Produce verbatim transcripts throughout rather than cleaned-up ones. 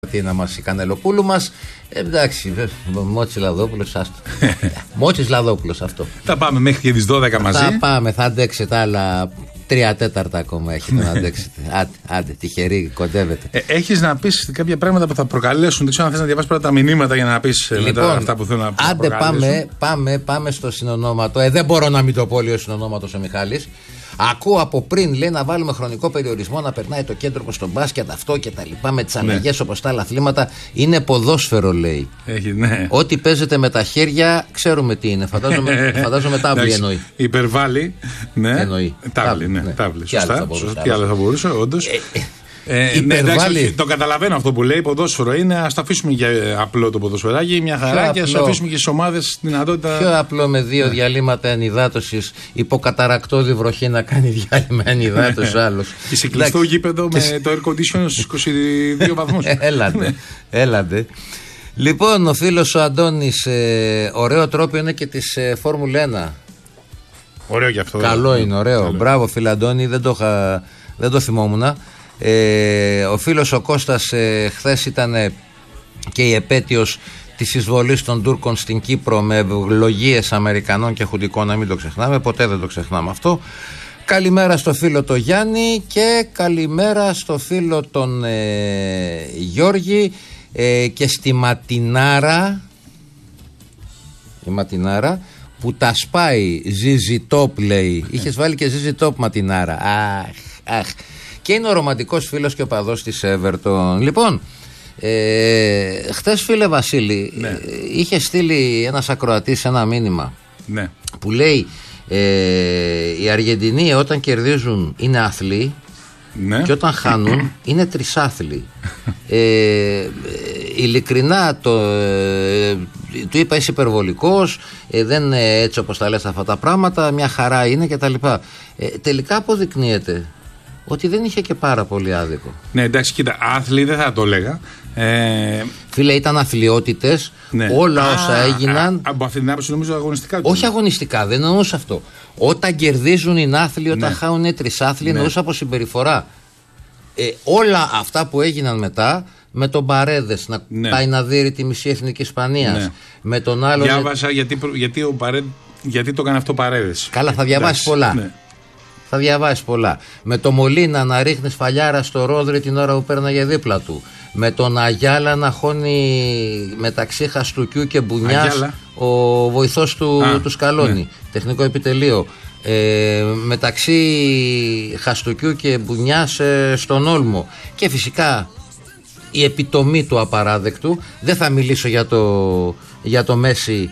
Τι να μας η Κανελοπούλου μας. Ε, εντάξει, Μότσης Λαδόπουλος, άστο. Μότσης Λαδόπουλος, αυτό. Θα πάμε μέχρι και τις δώδεκα μαζί. Θα πάμε, θα αντέξετε άλλα τρία τέταρτα ακόμα έχετε να αντέξετε. Άντε, άντε, τυχεροί, κοντεύετε. Ε, έχεις να πεις κάποια πράγματα που θα προκαλέσουν. Δεν ξέρω αν θες να διαβάσεις πρώτα τα μηνύματα για να πεις λοιπόν, μετά αυτά που θέλω να πεις. Άντε, πάμε, πάμε, πάμε στο συνονόματο. Ε, δεν μπορώ να μην το πω, λέει ο συνονόματος ο Μιχάλης. Ακούω από πριν, λέει, να βάλουμε χρονικό περιορισμό, να περνάει το κέντρο προς τον μπάσκετ, αυτό και τα λοιπά, με τις αλλαγές ναι. όπως τα άλλα αθλήματα. Είναι ποδόσφαιρο, λέει. Έχει, ναι. Ό,τι παίζεται με τα χέρια, ξέρουμε τι είναι. Φαντάζομαι, φαντάζομαι τάβλη εννοεί. Υπερβάλλει. Ναι. Εννοεί. Τάβλη, ναι. ναι. Τάβλη. Σωστά. Τι άλλο θα μπορούσε, όντως. Ε, ναι, εντάξει, το καταλαβαίνω αυτό που λέει. Ποδόσφαιρο είναι. Ας το αφήσουμε για απλό το ποδοσφαιράκι, μια χαρά, και ας αφήσουμε και στις ομάδες δυνατότητα. Πιο απλό με δύο ναι. διαλύματα ενυδάτωσης, υποκαταρακτώδη βροχή να κάνει διάλειμμα ενυδάτωσης άλλος. Και σε κλειστό γήπεδο με το air condition στους είκοσι δύο βαθμούς. Έλατε, έλατε. Λοιπόν, ο φίλος ο Αντώνης, ε, ωραίο τρόπο είναι και της ε, Φόρμουλα ένα. Ωραίο και αυτό. Καλό είναι, ωραίο. Καλό. Μπράβο, φίλε Αντώνη, δεν το, είχα, δεν το θυμόμουν. Ε, ο φίλος ο Κώστας ε, χθες ήταν ε, και η επέτειος της εισβολής των Τούρκων στην Κύπρο με ευλογίες Αμερικανών και Χουντικών, να μην το ξεχνάμε, ποτέ δεν το ξεχνάμε αυτό. Καλημέρα στο φίλο τον Γιάννη και καλημέρα στο φίλο τον ε, Γιώργη ε, και στη Ματινάρα, η Ματινάρα που τα σπάει, Ζίζι Τόπ λέει. Είχες βάλει και Ζίζι Τόπ Ματινάρα. Αχ, αχ. Και είναι ο ρομαντικός φίλος και ο παδός της Everton. Λοιπόν, ε, χτες, φίλε Βασίλη, ναι. ε, είχε στείλει ένας ακροατής ένα μήνυμα ναι. που λέει ε, οι Αργεντινοί όταν κερδίζουν είναι άθλοι ναι. και όταν χάνουν είναι τρισάθλοι. ε, ειλικρινά το, ε, του είπα είσαι υπερβολικός, ε, δεν είναι έτσι όπως τα λες αυτά τα πράγματα, μια χαρά είναι κτλ. Ε, τελικά αποδεικνύεται ότι δεν είχε και πάρα πολύ άδικο. Ναι, εντάξει, κοίτα, άθλοι δεν θα το έλεγα. Ε... Φίλε, ήταν αθλιότητες, ναι. όλα α, όσα έγιναν. Α, από αυτή την άποψη νομίζω αγωνιστικά. Όχι αγωνιστικά, δεν εννοούσα αυτό. Όταν κερδίζουν είναι άθλοι, όταν ναι. χάουν είναι τρισάθλοι, ναι. εννοούσα από συμπεριφορά. Ε, όλα αυτά που έγιναν μετά, με τον Παρέδες να ναι. πάει να δείρει τη μισή εθνική Ισπανίας, ναι. με τον άλλο. Διάβασα γιατί, γιατί, ο Παρέ... γιατί το έκανε αυτό ο Παρέδες. Καλά, θα διαβάσει πολλά. Ναι. Θα διαβάσει πολλά. Με το Μολίνα να ρίχνει σφαλιάρα στο Ρόδρυ την ώρα που πέρναγε δίπλα του. Με τον Αγιάλα να χώνει μεταξύ Χαστουκιού και Μπουνιάς Αγιάλα. Ο βοηθός του, του Σκαλόνι. Ναι. Τεχνικό επιτελείο. Ε, μεταξύ Χαστουκιού και Μπουνιάς ε, στον Όλμο. Και φυσικά η επιτομή του απαράδεκτου. Δεν θα μιλήσω για το, για το Μέση,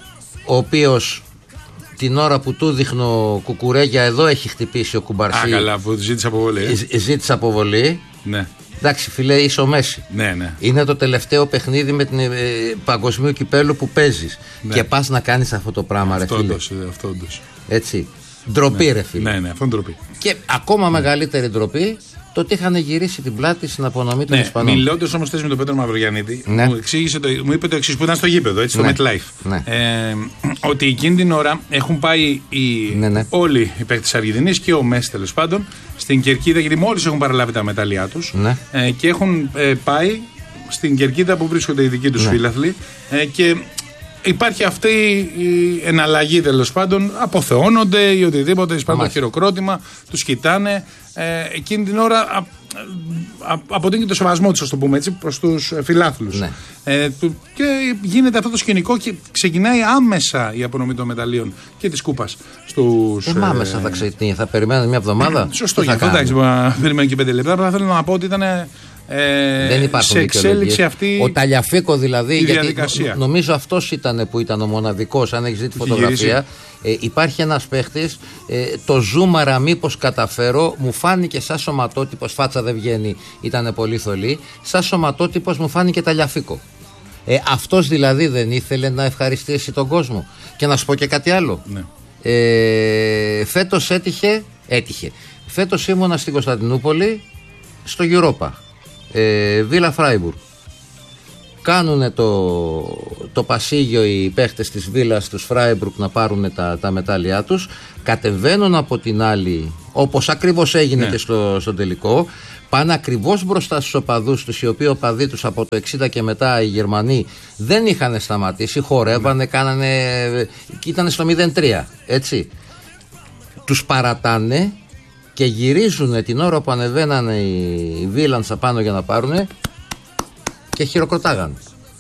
ο οποίος την ώρα που του δείχνω κουκουρέγια εδώ έχει χτυπήσει ο Κουμπαρσί. Α, καλά, που ζήτησε αποβολή. Ε, ζήτησε αποβολή. Ναι. Εντάξει, φίλε, είσαι ο Μέση. Ναι, ναι. Είναι το τελευταίο παιχνίδι με την ε, παγκοσμίου κυπέλου που παίζεις. Ναι. Και πας να κάνεις αυτό το πράγμα, αυτό ρε φίλε. Όντως, αυτό όντως. Έτσι. Ντροπή, ναι. ρε φίλε. Ναι, ναι, αυτό είναι ντροπή. Και ακόμα ναι. μεγαλύτερη ντροπή το ότι είχαν γυρίσει την πλάτη στην απονομή των ναι, Ισπανών. Μιλώντας όμως με τον Πέτρο Μαυρογιαννίτη, ναι. μου, εξήγησε το, μου είπε το εξής που ήταν στο γήπεδο, έτσι, ναι. στο MetLife. Ναι. Ε, ότι εκείνη την ώρα έχουν πάει οι, ναι, ναι. όλοι οι παίκτες της Αργεντινής και ο Μέση τέλος πάντων στην Κερκίδα, γιατί μόλις έχουν παραλάβει τα μετάλλια τους ναι. ε, και έχουν ε, πάει στην Κερκίδα που βρίσκονται οι δικοί τους ναι. φίλαθλοι ε, και υπάρχει αυτή η εναλλαγή τέλος πάντων, αποθεώνονται ή οτιδήποτε, εισπράττουν το χειροκρότημα, τους κοιτάνε. Ε, εκείνη την ώρα α, α, αποδείχνει το σεβασμό τους, ας το πούμε έτσι, προς τους φιλάθλους. Ναι. Ε, και γίνεται αυτό το σκηνικό και ξεκινάει άμεσα η απονομή των μεταλλίων και της κούπας στους. Ε, άμεσα θα ξεκινήσει, θα περιμένουν μια εβδομάδα. Σωστό, για αυτό εντάξει, περιμένουν και πέντε λεπτά. Αλλά θέλω να πω ότι ήταν. Ε, δεν υπάρχουν σε εξέλιξη αυτή ο Ταλιαφίκο δηλαδή, η γιατί διαδικασία. Νομίζω αυτός ήταν που ήταν ο μοναδικός. Αν έχεις δει τη φωτογραφία, ε, υπάρχει ένας παίχτης, ε, το ζούμαρα μήπως καταφέρω, μου φάνηκε σαν σωματότυπος, φάτσα δεν βγαίνει, ήταν πολύ θολή, σαν σωματότυπος μου φάνηκε Ταλιαφίκο. Ε, αυτός δηλαδή δεν ήθελε να ευχαριστήσει τον κόσμο. Και να σου πω και κάτι άλλο. Ναι. Ε, φέτος έτυχε, έτυχε. Φέτος ήμουνα στην Κωνσταντινούπολη στο Europa. Ε, Βίλα Φράιμπουργκ. Κάνουνε το, το πασίγιο οι παίχτες της Βίλας τους Φράιμπουργκ να πάρουν τα, τα μετάλλια τους. Κατεβαίνουν από την άλλη, όπως ακριβώς έγινε ναι. και στο, στο τελικό. πάνε ακριβώς μπροστά στους οπαδούς τους, οι οποίοι οπαδοί τους από το εξήντα και μετά οι Γερμανοί δεν είχαν σταματήσει, χορεύανε, κάνανε, ήταν στο μηδέν τρία, έτσι. Τους παρατάνε και γυρίζουν την ώρα που ανεβαίνανε οι Βίλαντς απάνω για να πάρουνε και χειροκροτάγανε.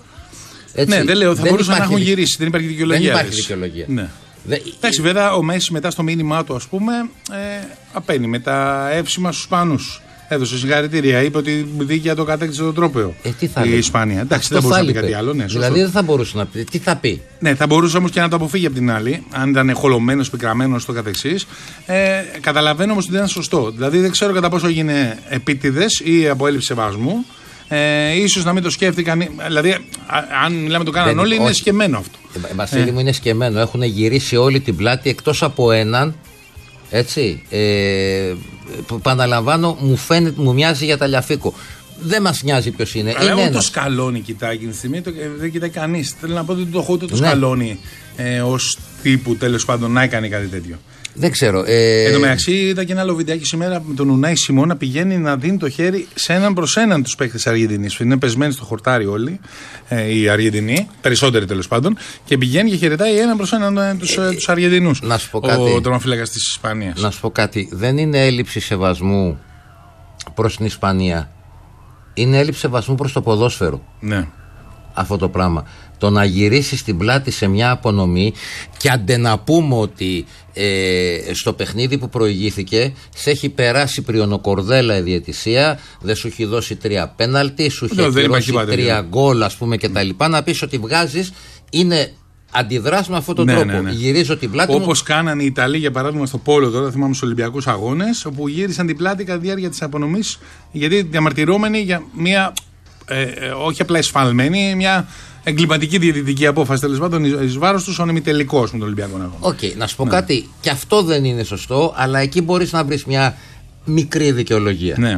Έτσι. Ναι, δεν λέω, θα δεν μπορούσαν να έχουν δικ... γυρίσει, δεν υπάρχει δικαιολογία. Δεν υπάρχει δικαιολογία. Ναι. Δε... Εντάξει, βέβαια ο Μέση μετά στο μήνυμά του, ας πούμε, ε, απένει με τα εύσημα στους Ισπανούς. Έδωσε συγχαρητήρια, είπε ότι δίκαια το κατέκτησε το τρόπαιο ε, τι θα η λέει. Ισπανία. Εντάξει, αυτό δεν μπορούσε να πει είπε. κάτι άλλο. Ναι, δηλαδή δεν θα μπορούσε να πει. Τι θα πει. Ναι, θα μπορούσε όμως και να το αποφύγει από την άλλη, αν ήταν χολωμένος, πικραμένος στο καθεξής. Ε, καταλαβαίνω όμως ότι δεν είναι σωστό. Δηλαδή δεν ξέρω κατά πόσο έγινε επίτηδες ή από έλλειψη σεβασμού. Ε, ίσως να μην το σκέφτηκαν. Δηλαδή, αν μιλάμε το κάναν όλοι, είναι όχι. σκεμμένο αυτό. Ε, Βασίλη ε. μου, είναι σκεμμένο. Έχουν γυρίσει όλη την πλάτη εκτός από έναν. Έτσι. Ε, που επαναλαμβάνω, μου φαίνεται, μου μοιάζει για ταλιαφίκο. Δεν μας νοιάζει ποιος είναι. Αλλά είναι ούτε το σκαλώνει κοιτάει εκείνη τη στιγμή, το, δεν κοιτάει κανείς. Θέλω να πω ότι το έχω ούτε το ναι. σκαλώνει ε, ως τύπου τέλος πάντων να έκανε κάτι τέτοιο. Δεν ξέρω. Ε... Εν τω μεταξύ, είδα και ένα άλλο βιντεάκι σήμερα με τον Ουνάι Σιμών να πηγαίνει να δίνει το χέρι σε έναν προς έναν τους παίκτες της Αργεντινής. Είναι πεσμένοι στο χορτάρι όλοι, ε, οι Αργεντινοί, περισσότεροι τέλος πάντων, και πηγαίνει και χαιρετάει έναν προς έναν ε, τους, ε, τους Αργεντινούς. Να σου πω κάτι. Ο τερματοφύλακας της Ισπανίας. Να σου πω κάτι. Δεν είναι έλλειψη σεβασμού προς την Ισπανία. Είναι έλλειψη σεβασμού προς το ποδόσφαιρο. Ναι. Αυτό το πράγμα. Το να γυρίσει την πλάτη σε μια απονομή και αντε να πούμε ότι ε, στο παιχνίδι που προηγήθηκε σε έχει περάσει πριονοκορδέλα η διαιτησία, δεν σου έχει δώσει τρία πέναλτι, σου έχει δώσει τρία γκολ, ας πούμε, κτλ. Να πεις ότι βγάζεις, είναι αντιδράς με αυτόν τον ναι, τρόπο. Ναι, ναι. Γυρίζω την πλάτη. Όπως μου... κάνανε οι Ιταλοί για παράδειγμα στο πόλο, τώρα θυμάμαι στους Ολυμπιακούς Αγώνες, όπου γύρισαν την πλάτη κατά τη διάρκεια της απονομής, γιατί διαμαρτυρόμενοι για μια. Ε, ε, όχι απλά εσφαλμένη, μια εγκληματική διαιτητική απόφαση τέλος πάντων εις βάρος του, ο ημιτελικός με τον Ολυμπιακό αγώνα. Οκ, okay, να σου πω ναι. κάτι, και αυτό δεν είναι σωστό, αλλά εκεί μπορείς να βρεις μια μικρή δικαιολογία. Ναι.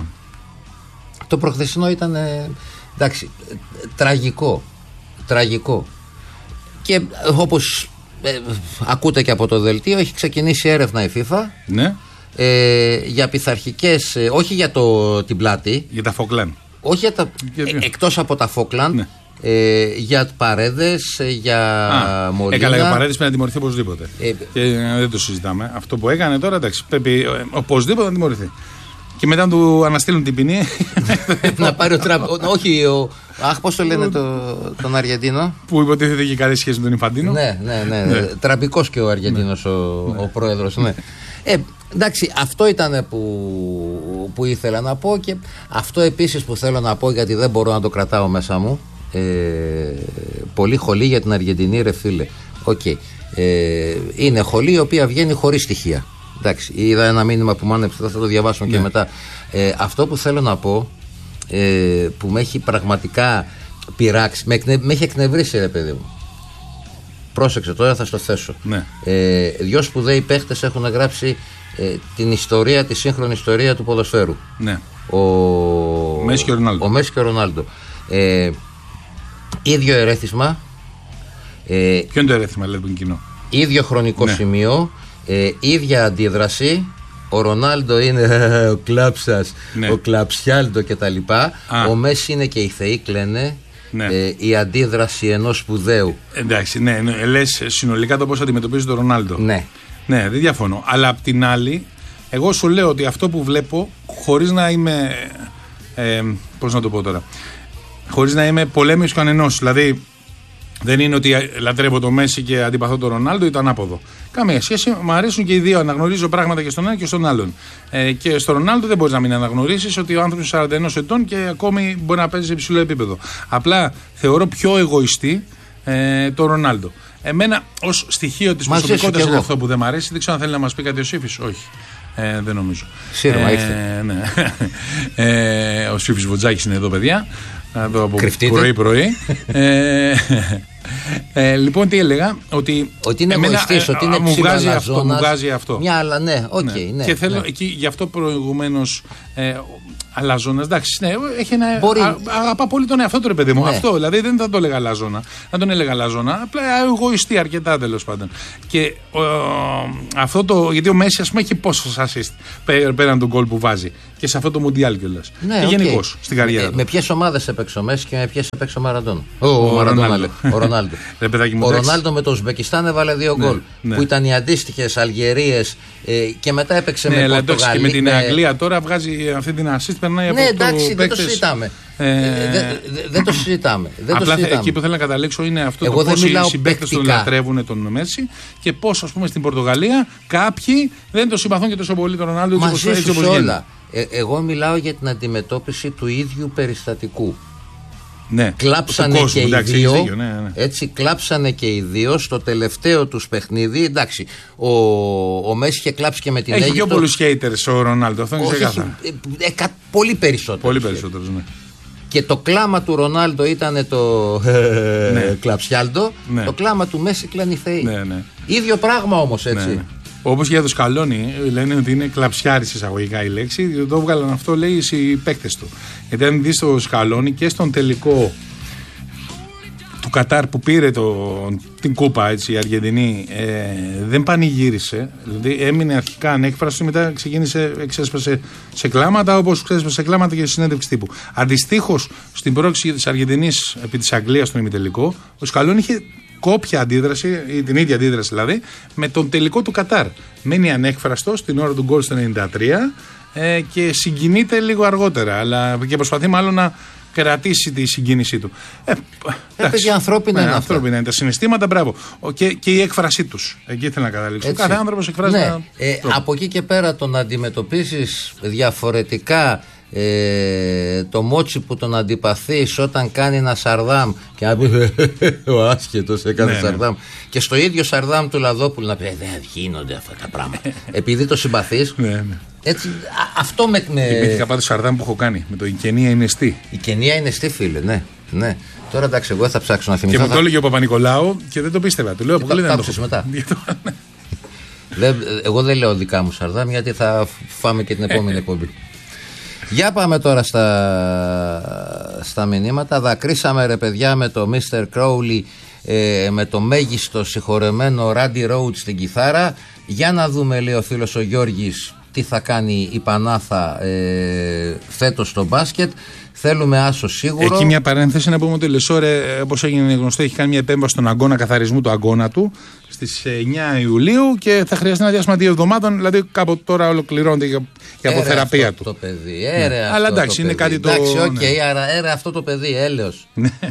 Το προχθεσινό ήταν ε, εντάξει, ε, τραγικό. Τραγικό. Και ε, όπως ε, ακούτε και από το δελτίο, έχει ξεκινήσει έρευνα η FIFA. Ναι. Ε, για πειθαρχικές, ε, όχι για το, την πλάτη. Για τα Φόκλαν. Όχι για τα, ε, εκτός από τα Φόκλαν, ναι. ε, για παρέδες, για Α, Μολίνα. Έκανα για παρέδες πρέπει να τιμωρηθεί οπωσδήποτε. Ε, και ε, δεν το συζητάμε. Αυτό που έκανε τώρα, εντάξει, πρέπει ε, οπωσδήποτε να τιμωρηθεί. Και μετά να του αναστείλουν την ποινή. Να πάρει ο Τραμπ. Όχι, ο. Αχ, πώς το λένε το, τον Αργεντίνο. Που υποτίθεται έχει καλή σχέση με τον Ιφαντίνο. Ναι, ναι, ναι. ναι. Τραμπικός και ο Αργεντίνος, ναι. ο, ναι. ο πρόεδρος. Ναι. Ε, εντάξει, αυτό ήταν που, που ήθελα να πω, και αυτό επίσης που θέλω να πω, γιατί δεν μπορώ να το κρατάω μέσα μου. Ε, πολύ χολή για την Αργεντινή, ρε φίλε. Okay. Ε, είναι χολή η οποία βγαίνει χωρίς στοιχεία. Εντάξει, είδα ένα μήνυμα που μου άνεψε, θα το διαβάσω ναι. και μετά. Ε, αυτό που θέλω να πω, ε, που με έχει πραγματικά πειράξει, με, εκνε, με έχει εκνευρίσει, ρε παιδί μου. Πρόσεξε, τώρα θα στο θέσω. Ναι. Ε, δυο σπουδαίοι παίχτες έχουν γράψει ε, την ιστορία, τη σύγχρονη ιστορία του ποδοσφαίρου. Ναι. Ο Μέση και ο Ρονάλντο. Ο Μέση και ο Ρονάλντο. Ε, ίδιο ερέθισμα. Ε, Ποιο είναι το ερέθισμα, λέει, που είναι κοινό? Ίδιο χρονικό ναι. σημείο. Ε, ίδια αντίδραση. Ο Ρονάλντο είναι ο κλάψας, ναι. ο κλαψιάλντο κτλ. Ο Μέση είναι και οι θεοί κλαίνε. Ναι. Ε, η αντίδραση ενός σπουδαίου. Εντάξει, ναι, ναι, λες συνολικά το πώς αντιμετωπίζει τον Ρονάλντο. Ναι. Ναι, δεν διαφωνώ. Αλλά απ' την άλλη, εγώ σου λέω ότι αυτό που βλέπω, χωρίς να είμαι. Ε, πώς να το πω τώρα. Χωρίς να είμαι πολέμιος κανενός. Δηλαδή, δεν είναι ότι λατρεύω το Μέση και αντιπαθώ τον Ρονάλντο ή το ανάποδο. Καμία σχέση. Μου αρέσουν και οι δύο. Αναγνωρίζω πράγματα και στον ένα και στον άλλον. Ε, και στον Ρονάλντο δεν μπορείς να μην αναγνωρίσεις ότι ο άνθρωπος είναι σαράντα ένα ετών και ακόμη μπορεί να παίζει σε υψηλό επίπεδο. Απλά θεωρώ πιο εγωιστή ε, τον Ρονάλντο. Εμένα ως στοιχείο της προσωπικότητας είναι αυτό που δεν μου αρέσει. Δεν ξέρω αν θέλει να μας πει κάτι ο Σύφης. Όχι. Ε, δεν νομίζω. Σύρμα, ε, ναι. ε, ο Σύφης Βοτζάκης είναι εδώ, παιδιά. Εδώ από πρωί-πρωί. ε, Ε, λοιπόν, τι έλεγα, ότι. Ότι είναι εγωιστής, ότι είναι μου βγάζει αυτό, μου βγάζει αυτό. Μια άλλα, ναι, οκ. Okay, ναι. Ναι, και θέλω ναι. εκεί, γι' αυτό προηγουμένως. Ε, Αλαζόνα, εντάξει, ναι, έχει ένα. Μπορεί... Α, αγαπά πολύ τον εαυτό του, ρε παιδί μου. Ναι. Αυτό, δηλαδή δεν θα το έλεγα Αλαζόνα. Δεν τον έλεγα Αλαζόνα. Απλά εγωιστή αρκετά, τέλος πάντων. Και ο, αυτό το. Γιατί ο Μέση, α πούμε, έχει πόσους assist πέραν τον γκολ που βάζει. Και σε αυτό το Μουντιάλ κιόλας. Ναι, και okay. γενικώς στην καριέρα. Ε, με ποιες ομάδες έπαιξε ο Μέση και με ποιες έπαιξε ο Μαραντόνα. Ο, ο, ο Ρονάλντο. Ο Ρονάλντο. ο Ρονάλντο με το Ουσμπεκιστάν έβαλε δύο γκολ. Ναι, ναι. Που ήταν οι αντίστοιχες Αλγερίες ε, και μετά έπαιξε ναι, με Πορτογαλία. Και με την Αγγλία τώρα βγάζει αυτή την assist, περνάει από ναι, το εντάξει, δεν το συζητάμε. Ε, ε, δεν δε, δε το συζητάμε. Δεν απλά το συζητάμε. Εκεί που θέλω να καταλήξω είναι αυτό. Εγώ το πώς οι συμπαίκτες τον λατρεύουν τον Μέση και πώς, ας πούμε, στην Πορτογαλία κάποιοι δεν το συμπαθούν και τόσο πολύ τον Ρονάλντο έτσι όπως όλα. Ε, εγώ μιλάω για την αντιμετώπιση του ίδιου περιστατικού. Ναι, κλάψανε κόσμου, και εντάξει, οι δύο. δίκιο, ναι, ναι. Έτσι, κλάψανε και οι δύο στο τελευταίο τους παιχνίδι. Εντάξει, ο, ο Μέση είχε κλάψει και με την Αίγυπτο. Έχει πιο πολλούς haters ο Ρονάλντο, αυτό είναι ξεκάθαρο. Ε, ε, πολύ περισσότερο. Πολύ περισσότερος, ναι. Και το κλάμα του Ρονάλντο ήταν το ναι. κλαψιάλντο. Ναι. Το κλάμα του Μέση κλαίνε οι θεοί. Ναι, ναι. Ίδιο πράγμα όμως, έτσι. Ναι, ναι. Όπως για το Σκαλόνι, λένε ότι είναι κλαψιάρης εισαγωγικά η λέξη. Το έβγαλαν αυτό, λέει, οι παίκτες του. Γιατί αν δεις το Σκαλόνι και στον τελικό του Κατάρ που πήρε το, την κούπα, έτσι, η Αργεντινή, ε, δεν πανηγύρισε. Δηλαδή έμεινε αρχικά ανέκφραστο, μετά ξεκίνησε, ξέσπασε σε κλάματα, όπως ξέσπασε σε κλάματα και στη συνέντευξη τύπου. Αντιστοίχως, στην πρόκληση της Αργεντινής επί της Αγγλίας στον ημιτελικό, ο Σκαλόνι είχε κόπια αντίδραση, ή την ίδια αντίδραση δηλαδή, με τον τελικό του Κατάρ. Μένει ανέκφραστο στην ώρα του γκολ στο ενενήντα τρία ε, και συγκινείται λίγο αργότερα. Αλλά και προσπαθεί μάλλον να κρατήσει τη συγκίνησή του. Ε, Έπαιζε ανθρώπινα ναι, είναι ανθρώπινα είναι τα συναισθήματα, μπράβο. Και, και η έκφρασή τους. Εκεί ήθελα να καταλήξω. Έτσι. Κάθε άνθρωπος εκφράζει. Ναι. Ένα ε, από εκεί και πέρα το να αντιμετωπίσεις διαφορετικά Ε, το μότσι που τον αντιπαθείς όταν κάνει ένα Σαρδάμ και να πει ο άσχετος έκανε ναι, Σαρδάμ ναι. Και στο ίδιο Σαρδάμ του Λαδόπουλου να πει δεν γίνονται αυτά τα πράγματα επειδή το συμπαθείς ναι, ναι. Έτσι, α, αυτό με, με... Θυμήθηκα πάντως Σαρδάμ που έχω κάνει με το «Η Κενία είναι στή». Η Κενία είναι στή, φίλε, ναι, ναι. Τώρα εντάξει, εγώ θα ψάξω να θυμηθώ. Και μου το έλεγε ο Παπα-Νικολάου και δεν το πίστευα. Του λέω αποκλείται να το πω μετά. δεν, εγώ δεν λέω δικά μου Σαρδάμ γιατί θα φάμε και την επόμενη εκπομπή. Για πάμε τώρα στα, στα μηνύματα. Δακρύσαμε ρε παιδιά με το μίστερ Crowley, ε, με το μέγιστο συγχωρεμένο Randy Rhoads στην κιθάρα. Για να δούμε, λέει ο φίλος ο Γιώργης, τι θα κάνει η Πανάθα ε, φέτος στο μπάσκετ. Θέλουμε άσο σίγουρο. Εκεί μια παρένθεση να πούμε ότι ο Λεσόρε, όπως έγινε γνωστό, έχει κάνει μια επέμβαση στον αγώνα καθαρισμού του αγώνα του στις εννιά Ιουλίου και θα χρειαστεί ένα διάστημα δύο εβδομάδων. Δηλαδή κάπου τώρα ολοκληρώνεται η αποθεραπεία αυτό του. Το παιδί, έρε ναι. αυτό Αλλά εντάξει, το είναι παιδί. κάτι το. Εντάξει, οκ, okay, ναι. άρα έρε αυτό το παιδί, έλεος.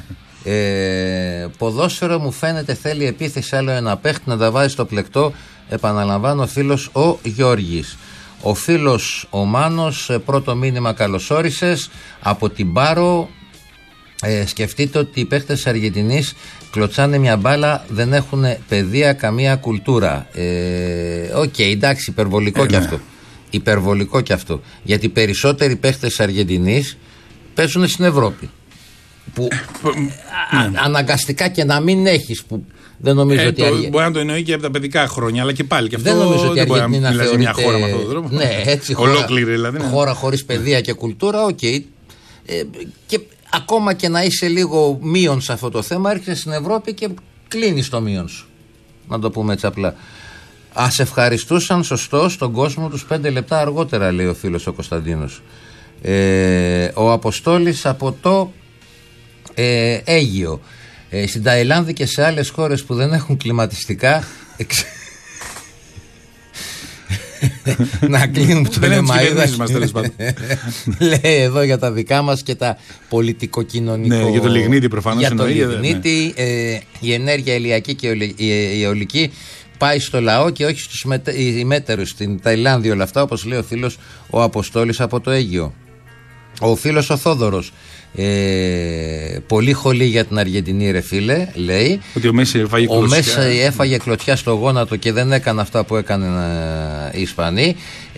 ε, ποδόσφαιρο μου φαίνεται θέλει επίθεση άλλο ένα παίχτη να τα βάζει στο πλεκτό. Επαναλαμβάνω, ο φίλος ο Γιώργης. Ο φίλος ο Μάνος, πρώτο μήνυμα καλωσόρισες από την Πάρο. Ε, σκεφτείτε ότι οι παίχτες της Αργεντινής κλωτσάνε μια μπάλα, δεν έχουν παιδεία, καμία κουλτούρα. Οκ, ε, okay, εντάξει, υπερβολικό ε, κι αυτό. Υπερβολικό κι αυτό. Γιατί περισσότεροι παίχτες της Αργεντινής παίζουν στην Ευρώπη. Που α, α, αναγκαστικά και να μην έχεις που δεν νομίζω ε, ότι. Το, Αργε... Μπορεί να το εννοεί και από τα παιδικά χρόνια, αλλά και πάλι. Και αυτό δεν νομίζω ότι η Αργεντινή να θεωρείται μια χώρα με αυτόν τον τρόπο. Ναι, έτσι. Ολόκληρη δηλαδή. Ναι. Χώρα χωρίς παιδεία και κουλτούρα, οκ. Okay. Ε, και ακόμα και να είσαι λίγο μείον σε αυτό το θέμα, έρχεσαι στην Ευρώπη και κλείνεις το μείον σου. Να το πούμε έτσι απλά. Ας ευχαριστούσαν σωστό στον κόσμο τους πέντε λεπτά αργότερα, λέει ο φίλος ο Κωνσταντίνος. Ε, ο Αποστόλης από το ε, Αίγυο. Ε, στην Ταϊλάνδη και σε άλλες χώρες που δεν έχουν κλιματιστικά εξ... να κλείνουν το λεμαΐδα. Λέει εδώ για τα δικά μας και τα πολιτικοκοινωνικό. Ναι, για το λιγνίτη προφανώς. Για το λιγνίτη, ναι. ε, η ενέργεια ηλιακή και η αιωλική πάει στο λαό και όχι στους μετε, ημέτερους στην Ταϊλάνδη όλα αυτά, όπως λέει ο φίλος ο Αποστόλης από το Αίγυο. Ο φίλος ο Θόδωρος. Ε, πολύ χολή για την Αργεντινή, ρε φίλε, λέει. Ότι ο Μέση έφαγε κλωτσιά. Ο Μέση έφαγε κλωτσιά στο γόνατο και δεν έκανε αυτά που έκαναν οι Ισπανοί.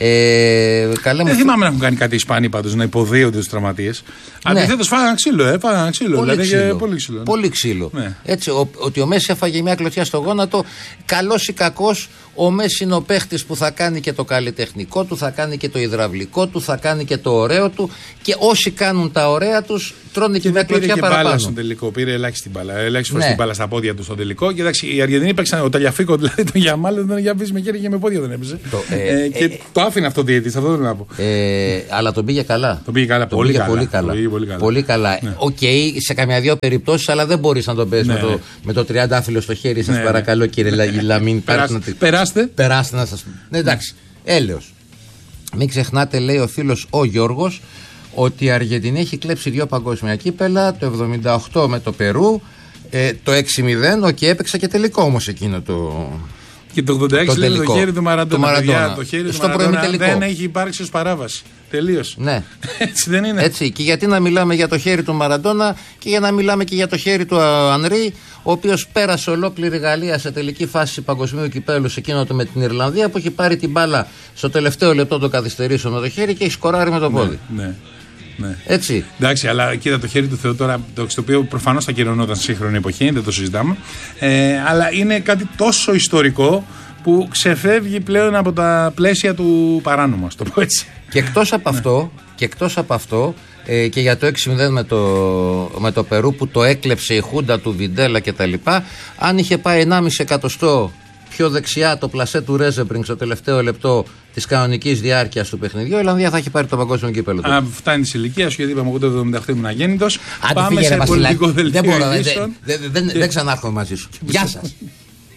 Ε, δεν μου... θυμάμαι να έχουν κάνει κάτι οι Ισπανοί πάντως, να υποδίονται τους τραυματίες. Ναι. Αντιθέτως φάγανε ξύλο, ε, φάγανε ξύλο. Πολύ δηλαδή, ξύλο. Πολύ ξύλο. Ναι. Πολύ ξύλο. Ναι. Έτσι, ο, ότι ο Μέση έφαγε μια κλωτσιά στο γόνατο, καλός ή κακός, ο Μέση είναι ο παίχτης που θα κάνει και το καλλιτεχνικό του, θα κάνει και το υδραυλικό του, θα κάνει και το ωραίο του και όσοι κάνουν τα ωραία τους τρώνε και, και μια κλωτσιά παραπάνω. Πήρε μπάλα στον τελικό, πήρε ελάχιστη μπάλα, ελάχιστη φορές την μπάλα στα πόδια του στον τελικό. Και εντάξει, οι Αργεντινοί παίξαν, ο Ταλιαφίκο δηλαδή τον Γιαμάλ δεν για με χέρι και με πόδια δεν έπαιζε. Το, ε, ε, και ε, το άφηνε αυτό διαιτητής, αυτό θέλω να πω. Ε, αλλά τον πήγε καλά. Τον πήγε καλά, τον πολύ, πήγε καλά. πολύ καλά. Πολύ, πολύ καλά. Πολύ καλά. Ναι. Οκ, okay, σε καμιά δύο περιπτώσεις, αλλά δεν μπορείς να τον παίζεις ναι, με, το, με το τριαντάφυλλο στο χέρι. Σας ναι, παρακαλώ, κύριε Λαμίν. Περάστε. Περάστε να σας πω. Ναι, εντάξει, έλεος. Μην ξεχνάτε, λέει ο φίλος ο Γιώργος, ότι η Αργεντινή έχει κλέψει δύο παγκόσμια κύπελα, το εβδομήντα οκτώ με το Περού, ε, το έξι μηδέν, και έπαιξε και τελικό όμως εκείνο το. Και το ογδόντα έξι λέει το χέρι του Μαραντόνα. Μαραντόνα. Το χέρι στο του Μαραντόνα δεν έχει υπάρξει ως παράβαση. Τελείως. Ναι. Έτσι δεν είναι. Έτσι. Και γιατί να μιλάμε για το χέρι του Μαραντόνα και για να μιλάμε και για το χέρι του Ανρί, ο οποίος πέρασε ολόκληρη Γαλλία σε τελική φάση παγκοσμίου κυπέλου σε εκείνο το με την Ιρλανδία, που έχει πάρει την μπάλα στο τελευταίο λεπτό των καθυστερήσεων με το χέρι και έχει σκοράρει με το πόδι. Ναι, ναι. Ναι. Έτσι. Εντάξει, αλλά κοίτα το χέρι του Θεού τώρα, το οποίο προφανώς θα κυρωνόταν στη σύγχρονη εποχή, δεν το συζητάμε. Ε, αλλά είναι κάτι τόσο ιστορικό που ξεφεύγει πλέον από τα πλαίσια του παράνομου, ας το πω έτσι. Και εκτός από αυτό, και εκτός από αυτό ε, και για το έξι μηδέν με το, με το Περού που το έκλεψε η Χούντα του Βιντέλα κτλ. Αν είχε πάει ενάμιση εκατοστό πιο δεξιά το πλασέ του Ρέζεμπρινγκ στο τελευταίο λεπτό της κανονικής διάρκειας του παιχνιδιού, η Ιρλανδία θα έχει πάρει το παγκόσμιο κύπελλο. Α, φτάνει τη ηλικία σου, γιατί είπαμε εγώ το εβδομήντα οκτώ ήμουν αγέννητος. Πάμε σε πολιτικό δελτίο. Δεν, δεν, δεν, δεν ξανάρχομαι μαζί σου. Γεια σας.